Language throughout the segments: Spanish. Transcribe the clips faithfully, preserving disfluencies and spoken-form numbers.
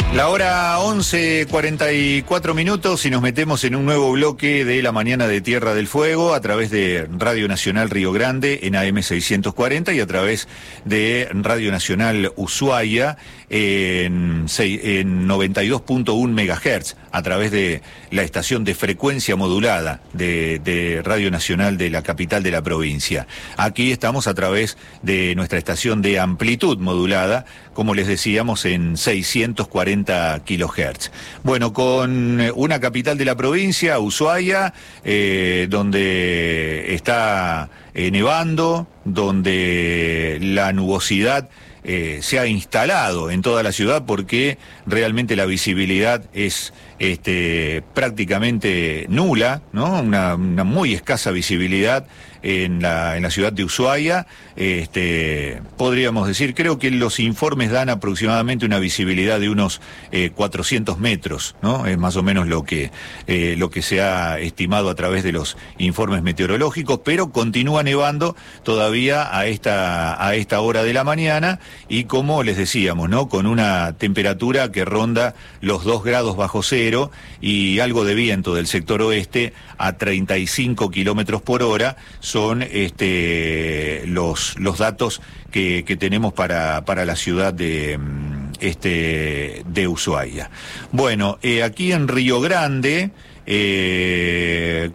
La hora once cuarenta y cuatro minutos y nos metemos en un nuevo bloque de la mañana de Tierra del Fuego a través de Radio Nacional Río Grande en A M seiscientos cuarenta y a través de Radio Nacional Ushuaia en, en noventa y dos punto uno megahertz a través de la estación de frecuencia modulada de, de Radio Nacional de la capital de la provincia. Aquí estamos a través de nuestra estación de amplitud modulada, como les decíamos, en seiscientos cuarenta kilohertz. Bueno, con una capital de la provincia, Ushuaia, eh, donde está eh, nevando, donde la nubosidad eh, se ha instalado en toda la ciudad porque realmente la visibilidad es este, prácticamente nula, ¿no? Una, una muy escasa visibilidad en la, en la ciudad de Ushuaia. Este, podríamos decir, creo que los informes dan aproximadamente una visibilidad de unos eh, cuatrocientos metros, ¿no? Es más o menos lo que, eh, lo que se ha estimado a través de los informes meteorológicos, pero continúa nevando todavía a esta, a esta hora de la mañana y, como les decíamos, ¿no? Con una temperatura que ronda los dos grados bajo cero y algo de viento del sector oeste a treinta y cinco kilómetros por hora. Son este, los, los datos que, que tenemos para, para la ciudad de, este, de Ushuaia. Bueno, eh, aquí en Río Grande, eh,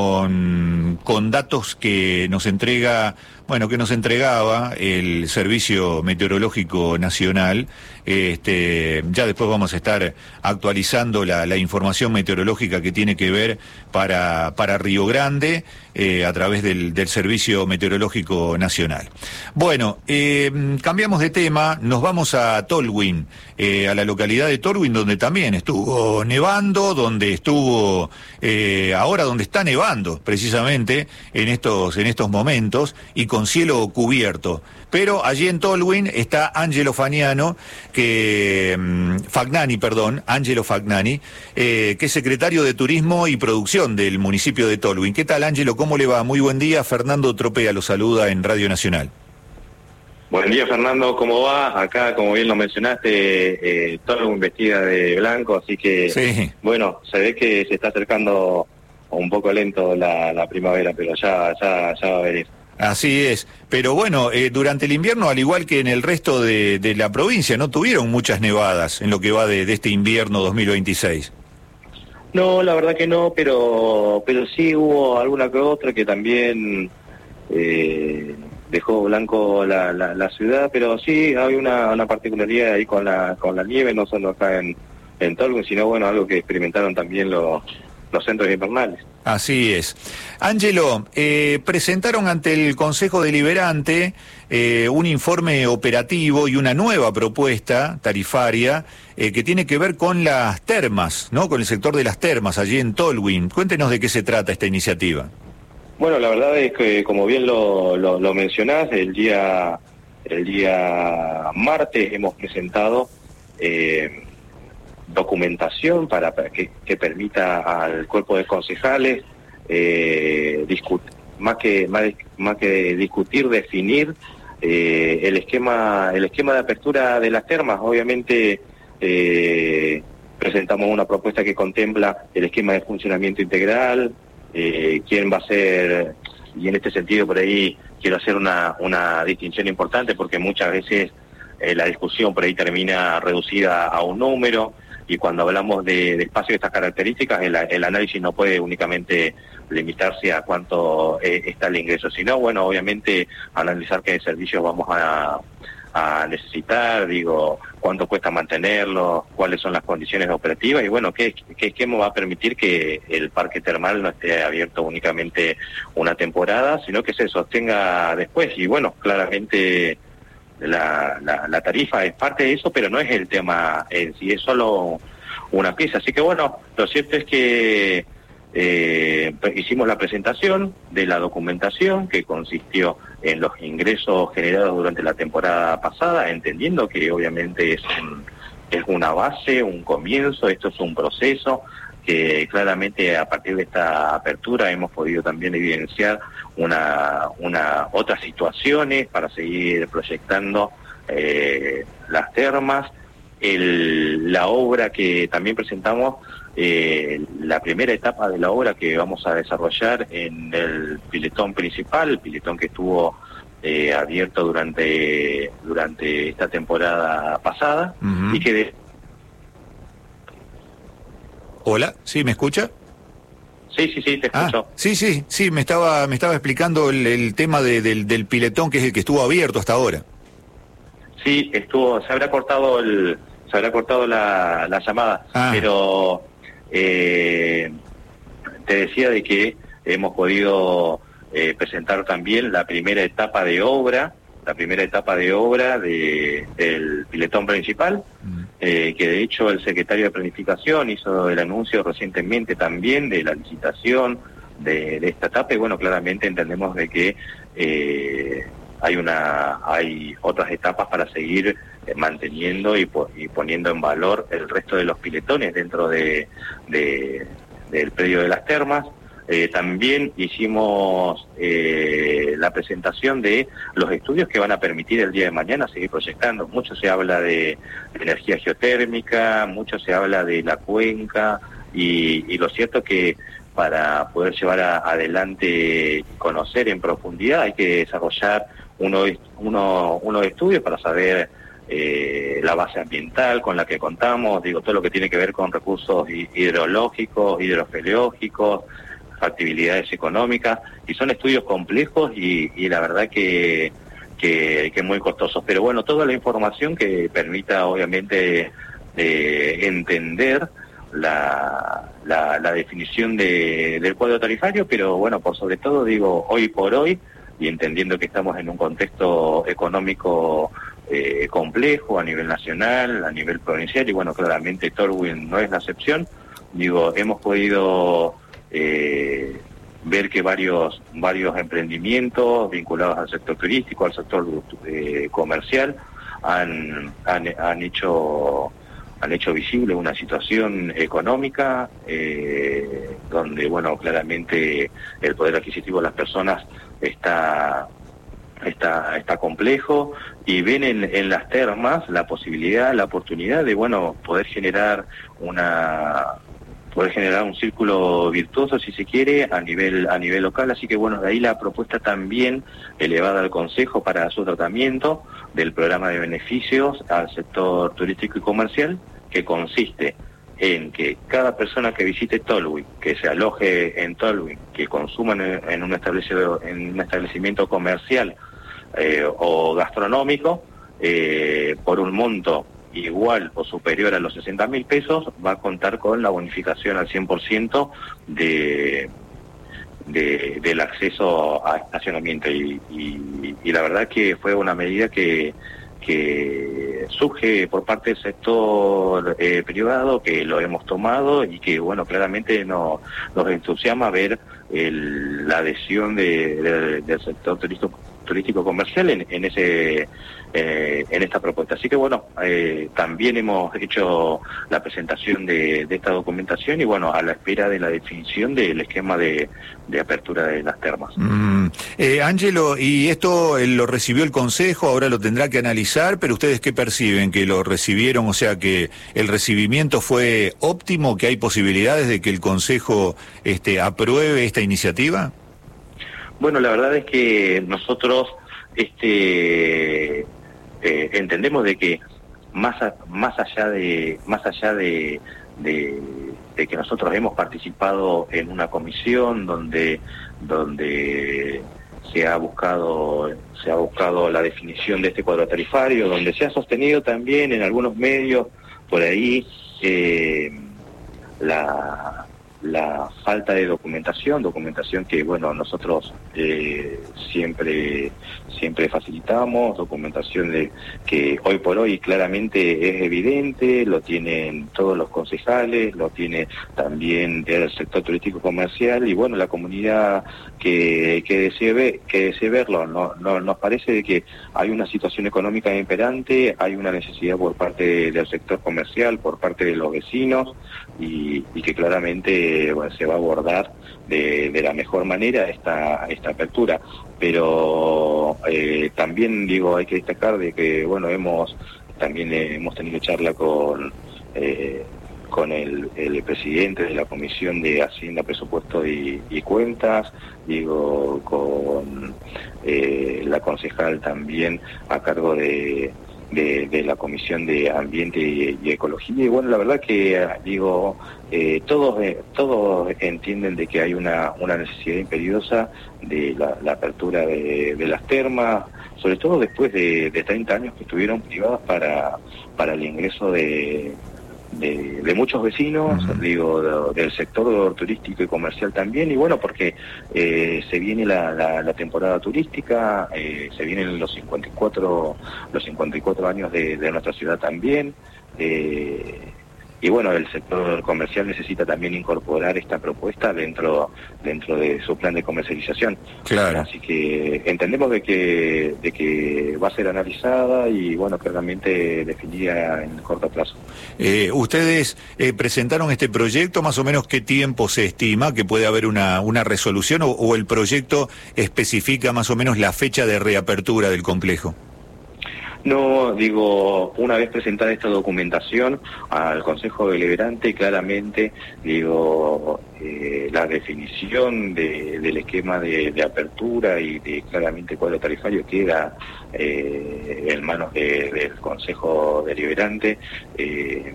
con, con datos que nos entrega, bueno, que nos entregaba el Servicio Meteorológico Nacional. Este, ya después vamos a estar actualizando la, la información meteorológica que tiene que ver para, para Río Grande eh, a través del, del Servicio Meteorológico Nacional. Bueno, eh, cambiamos de tema, nos vamos a Tolwyn, eh, a la localidad de Tolwyn, donde también estuvo nevando, donde estuvo eh, ahora donde está nevando precisamente en estos, en estos momentos y con cielo cubierto. Pero allí en Tolwyn está Angelo Fagnano, que Fagnani, perdón, Angelo Fagnani, eh, que es secretario de Turismo y Producción del municipio de Tolwyn. ¿Qué tal, Angelo? ¿Cómo le va? Muy buen día. Fernando Tropea lo saluda en Radio Nacional. Buen día, Fernando. ¿Cómo va? Acá, como bien lo mencionaste, eh, Tolwyn vestida de blanco, así que, sí. Bueno, se ve que se está acercando un poco lento la, la primavera, pero ya, ya, ya va a venir. Así es, pero bueno, eh, durante el invierno, al igual que en el resto de, de la provincia, no tuvieron muchas nevadas en lo que va de, de este invierno dos mil veintiséis. No, la verdad que no, pero pero sí hubo alguna que otra que también eh, dejó blanco la, la, la ciudad, pero sí hay una, una particularidad ahí con la con la nieve, no solo acá en, en Tolwyn, sino bueno, algo que experimentaron también los, los centros invernales. Así es. Angelo, eh, presentaron ante el Consejo Deliberante eh, un informe operativo y una nueva propuesta tarifaria eh, que tiene que ver con las termas, ¿no? Con el sector de las termas allí en Tolwyn. Cuéntenos de qué se trata esta iniciativa. Bueno, la verdad es que, como bien lo, lo, lo mencionás, el día, el día martes hemos presentado Eh, documentación para que, que permita al cuerpo de concejales eh, discutir, más que más, más que discutir, definir eh, el esquema el esquema de apertura de las termas. Obviamente eh, presentamos una propuesta que contempla el esquema de funcionamiento integral, eh, quién va a ser, y en este sentido por ahí quiero hacer una, una distinción importante porque muchas veces eh, la discusión por ahí termina reducida a un número. Y cuando hablamos de, de espacios de estas características, el, el análisis no puede únicamente limitarse a cuánto eh, está el ingreso, sino, bueno, obviamente analizar qué servicios vamos a, a necesitar, digo, cuánto cuesta mantenerlos, cuáles son las condiciones operativas y, bueno, qué, qué esquema va a permitir que el parque termal no esté abierto únicamente una temporada, sino que se sostenga después. Y, bueno, claramente La, la, la tarifa es parte de eso, pero no es el tema en sí, es solo una pieza. Así que bueno, lo cierto es que eh, hicimos la presentación de la documentación que consistió en los ingresos generados durante la temporada pasada, entendiendo que obviamente es, un, es una base, un comienzo, esto es un proceso que claramente a partir de esta apertura hemos podido también evidenciar una, una otras situaciones para seguir proyectando eh, las termas. el, la obra que también presentamos, eh, la primera etapa de la obra que vamos a desarrollar en el piletón principal, el piletón que estuvo eh, abierto durante, durante esta temporada pasada, uh-huh. y que... De... Hola, ¿sí me escucha? Sí, sí, sí, te escucho. Ah, sí, sí, sí, me estaba me estaba explicando el, el tema de, del, del piletón, que es el que estuvo abierto hasta ahora. Sí, estuvo, se habrá cortado el, se habrá cortado la, la llamada, ah. pero eh, te decía de que hemos podido eh, presentar también la primera etapa de obra, la primera etapa de obra de, del piletón principal, mm. eh, que de hecho el secretario de Planificación hizo el anuncio recientemente también de la licitación de, de esta etapa, y bueno, claramente entendemos de que eh, hay una hay otras etapas para seguir eh, manteniendo y, po y poniendo en valor el resto de los piletones dentro de, de del predio de las termas. Eh, también hicimos eh, la presentación de los estudios que van a permitir el día de mañana seguir proyectando. Mucho se habla de, de energía geotérmica, mucho se habla de la cuenca, y, y lo cierto es que para poder llevar a, adelante y conocer en profundidad hay que desarrollar unos uno, uno estudios para saber eh, la base ambiental con la que contamos, digo, todo lo que tiene que ver con recursos hidrológicos, hidrogeológicos, factibilidades económicas, y son estudios complejos y, y la verdad que, que, que muy costosos, pero bueno, toda la información que permita obviamente eh, entender la, la, la definición de, del cuadro tarifario, pero bueno, por sobre todo digo, hoy por hoy, y entendiendo que estamos en un contexto económico eh, complejo a nivel nacional, a nivel provincial, y bueno, claramente Tolwyn no es la excepción, digo, hemos podido Eh, ver que varios varios emprendimientos vinculados al sector turístico, al sector eh, comercial, han, han han hecho han hecho visible una situación económica eh, donde, bueno, claramente el poder adquisitivo de las personas está está está complejo, y ven en, en las termas la posibilidad, la oportunidad de, bueno, poder generar una poder generar un círculo virtuoso, si se quiere, a nivel a nivel local. Así que bueno, de ahí la propuesta también elevada al Consejo para su tratamiento del programa de beneficios al sector turístico y comercial, que consiste en que cada persona que visite Tolwyn, que se aloje en Tolwyn, que consuma en, en, un, establecido, en un establecimiento comercial eh, o gastronómico, eh, por un monto igual o superior a los sesenta mil pesos, va a contar con la bonificación al cien por ciento de, de, del acceso a estacionamiento. Y, y, y la verdad que fue una medida que, que surge por parte del sector eh, privado, que lo hemos tomado y que, bueno, claramente no, nos entusiasma ver el, la adhesión de, de, del sector turístico turístico comercial en, en ese eh, en esta propuesta. Así que bueno, eh, también hemos hecho la presentación de, de esta documentación y bueno, a la espera de la definición del esquema de, de apertura de las termas. Mm. Eh, Ángelo, ¿y esto eh, lo recibió el Consejo? Ahora lo tendrá que analizar, pero ¿ustedes qué perciben? ¿Que lo recibieron? O sea, que el recibimiento fue óptimo, que hay posibilidades de que el Consejo este, apruebe esta iniciativa. Bueno, la verdad es que nosotros este eh, entendemos de que más a, más allá de más allá de, de de que nosotros hemos participado en una comisión donde donde se ha buscado se ha buscado la definición de este cuadro tarifario, donde se ha sostenido también en algunos medios por ahí eh, la la falta de documentación, documentación que, bueno, nosotros eh, siempre siempre facilitamos, documentación de que hoy por hoy claramente es evidente, lo tienen todos los concejales, lo tiene también el sector turístico comercial y, bueno, la comunidad que, que desee ver, que desee verlo. No, no, nos parece de que hay una situación económica imperante, hay una necesidad por parte del sector comercial, por parte de los vecinos y, y que claramente, bueno, se va a abordar de, de la mejor manera esta esta apertura, pero eh, también digo hay que destacar de que, bueno, hemos también eh, hemos tenido charla con eh, con el, el presidente de la Comisión de Hacienda, Presupuesto y, y Cuentas, digo, con eh, la concejal también a cargo de, de, de la Comisión de Ambiente y, y Ecología. Y bueno, la verdad que, digo, eh, todos eh, todos entienden de que hay una, una necesidad imperiosa de la, la apertura de, de las termas, sobre todo después de, de treinta años que estuvieron privadas para, para el ingreso de... De, de muchos vecinos, uh-huh. digo, de, del sector turístico y comercial también, y bueno, porque eh, se viene la, la, la temporada turística, eh, se vienen los cincuenta y cuatro, los cincuenta y cuatro años de, de nuestra ciudad también, eh, y bueno, el sector comercial necesita también incorporar esta propuesta dentro dentro de su plan de comercialización. Claro. Así que entendemos de que de que va a ser analizada y bueno, claramente definida en corto plazo. Eh, ustedes eh, presentaron este proyecto, más o menos qué tiempo se estima que puede haber una una resolución o, o el proyecto especifica más o menos la fecha de reapertura del complejo. No, digo, una vez presentada esta documentación al Consejo Deliberante, claramente, digo, eh, la definición de, del esquema de, de apertura y de claramente cuadro tarifario queda eh, en manos de, del Consejo Deliberante. Eh,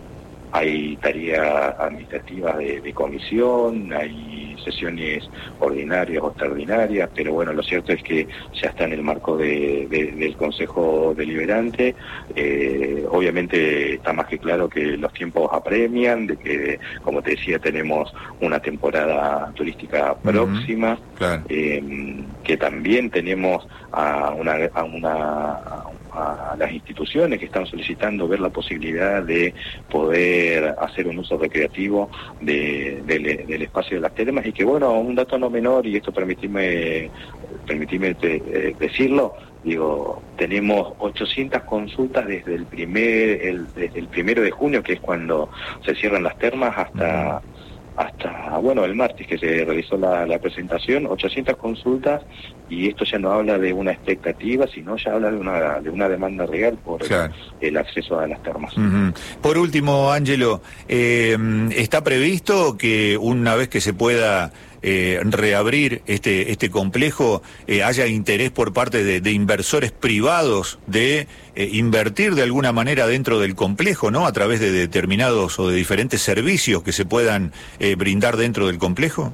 hay tareas administrativas de, de comisión, hay sesiones ordinarias o extraordinarias, pero bueno, lo cierto es que ya está en el marco de, de, del Consejo Deliberante. Eh, obviamente está más que claro que los tiempos apremian, de que, como te decía, tenemos una temporada turística próxima, uh-huh. Claro. eh, que también tenemos a una... A una a a las instituciones que están solicitando ver la posibilidad de poder hacer un uso recreativo de, de, del espacio de las termas, y que bueno, un dato no menor, y esto permitime, permitime eh, decirlo, digo, tenemos ochocientas consultas desde el primer el, desde el primero de junio, que es cuando se cierran las termas, hasta hasta, bueno, el martes que se realizó la, la presentación, ochocientas consultas, y esto ya no habla de una expectativa, sino ya habla de una de una demanda real por claro. el, el acceso a las termas. Uh-huh. Por último, Ángelo, eh, ¿está previsto que una vez que se pueda eh, reabrir este este complejo eh, haya interés por parte de, de inversores privados de eh, invertir de alguna manera dentro del complejo, ¿no? A través de determinados o de diferentes servicios que se puedan eh, brindar dentro del complejo?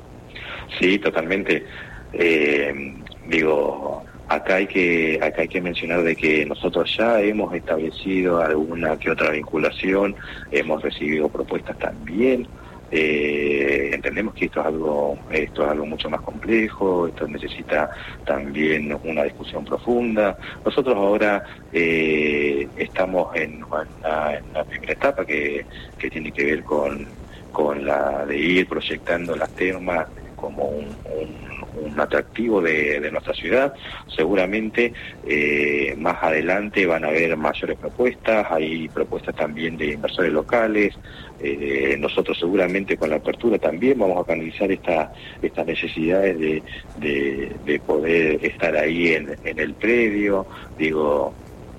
Sí, totalmente. Eh, digo, acá hay que acá hay que mencionar de que nosotros ya hemos establecido alguna que otra vinculación, hemos recibido propuestas también. Eh, entendemos que esto es algo esto es algo mucho más complejo, esto necesita también una discusión profunda. Nosotros ahora eh, estamos en una, en una primera etapa que, que tiene que ver con, con la de ir proyectando las termas como un, un, un atractivo de, de nuestra ciudad. Seguramente eh, más adelante van a haber mayores propuestas, hay propuestas también de inversores locales. Eh, nosotros seguramente con la apertura también vamos a canalizar esta, estas necesidades de, de, de poder estar ahí en, en el predio. Digo,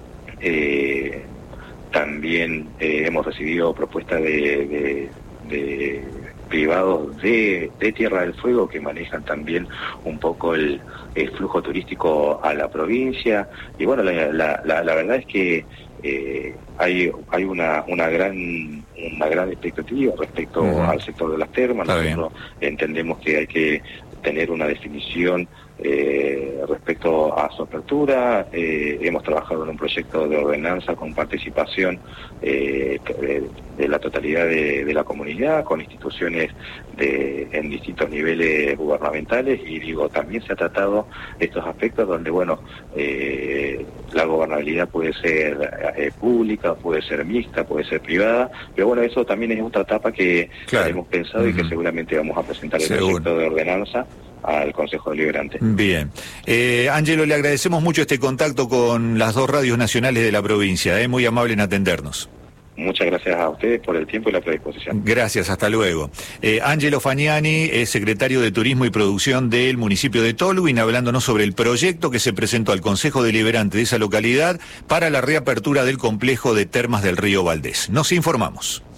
eh, también eh, hemos recibido propuestas de, de, de privados de, de Tierra del Fuego que manejan también un poco el, el flujo turístico a la provincia. Y bueno, la, la, la, la verdad es que eh, hay hay una una gran una gran expectativa respecto uh-huh. al sector de las termas. Está Nosotros bien. Entendemos que hay que tener una definición eh, respecto a su apertura. Eh, hemos trabajado en un proyecto de ordenanza con participación eh, de, de la totalidad de, de la comunidad, con instituciones de, en distintos niveles gubernamentales, y digo, también se ha tratado estos aspectos donde, bueno, eh, la gobernabilidad puede ser eh, pública, puede ser mixta, puede ser privada, pero bueno, eso también es otra etapa que claro. hemos pensado uh-huh. y que seguramente vamos a presentar el Seguro. proyecto de ordenanza al Consejo Deliberante. Bien. Eh, Ángelo, le agradecemos mucho este contacto con las dos radios nacionales de la provincia, eh, muy amable en atendernos. Muchas gracias a ustedes por el tiempo y la predisposición. Gracias, hasta luego. Eh, Angelo Fagnani es secretario de Turismo y Producción del municipio de Tolwyn, hablándonos sobre el proyecto que se presentó al Consejo Deliberante de esa localidad para la reapertura del complejo de termas del río Valdés. Nos informamos.